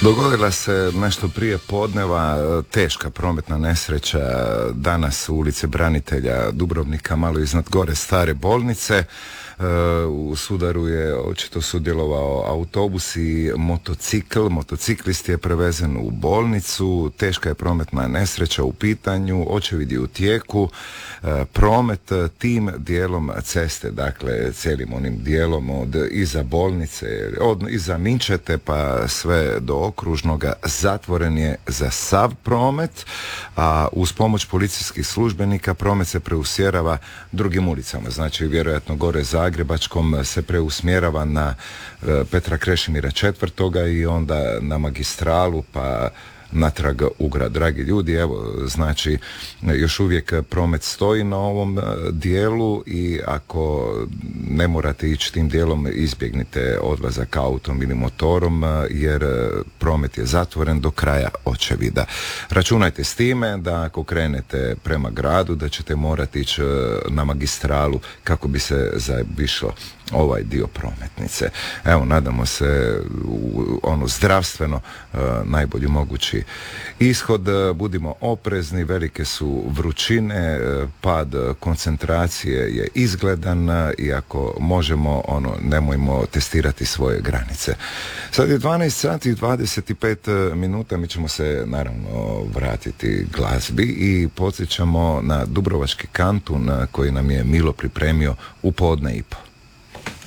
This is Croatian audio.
Dogodila se nešto prije podneva teška prometna nesreća danas u ulici Branitelja Dubrovnika, malo iznad gore stare bolnice. U sudaru je očito sudjelovao autobus i motociklist je prevezen u bolnicu, teška je prometna nesreća u pitanju, očevid je u tijeku, promet tim dijelom ceste, dakle cijelim onim dijelom od iza bolnice, iza Minčete pa sve do Okružnoga zatvoren je za sav promet, a uz pomoć policijskih službenika promet se preusmjerava drugim ulicama, znači vjerojatno gore Zagrebačkom se preusmjerava na Petra Krešimira IV. I onda na magistralu pa natrag u grad. Dragi ljudi, evo, znači još uvijek promet stoji na ovom dijelu i ako ne morate ići tim dijelom, izbjegnite odlazak autom ili motorom jer promet je zatvoren do kraja očevida. Računajte s time da ako krenete prema gradu da ćete morati ići na magistralu kako bi se zaobišlo ovaj dio prometnice. Evo, nadamo se u zdravstveno najbolji mogući ishod. Budimo oprezni, velike su vrućine, pad koncentracije je izgledan i ako možemo, nemojmo testirati svoje granice. Sad je 12 sati i 25 minuta, mi ćemo se naravno vratiti glazbi i podsjećamo na Dubrovački kantun koji nam je Milo pripremio u podne i po.